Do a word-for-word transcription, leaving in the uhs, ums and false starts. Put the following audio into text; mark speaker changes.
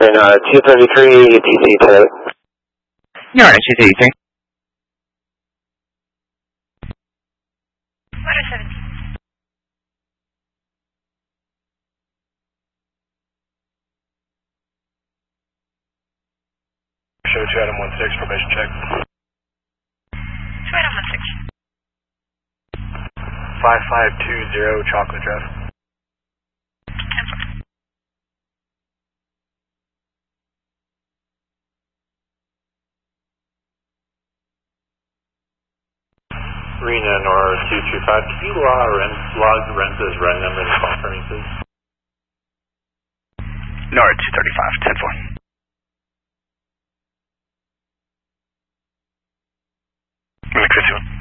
Speaker 1: And uh, two thirty-three, D C to
Speaker 2: All right, two thirty-three.
Speaker 3: one seventeen.
Speaker 4: Show Chatham one six, formation check.
Speaker 3: Chatham one six.
Speaker 4: five five two zero, chocolate dress.
Speaker 5: Rena Nora two two five, can you log rent, log Renza's run number and call for me, please?
Speaker 2: Nora two thirty-five, ten four.
Speaker 4: Chris,